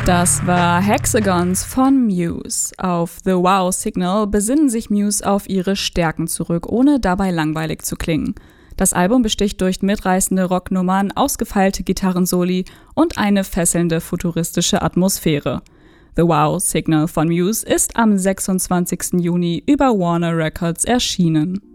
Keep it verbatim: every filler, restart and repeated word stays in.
Das war Hexagons von Muse. Auf The Wow Signal besinnen sich Muse auf ihre Stärken zurück, ohne dabei langweilig zu klingen. Das Album besticht durch mitreißende Rocknummern, ausgefeilte Gitarrensoli und eine fesselnde futuristische Atmosphäre. The Wow Signal von Muse ist am sechsundzwanzigsten Juni über Warner Records erschienen.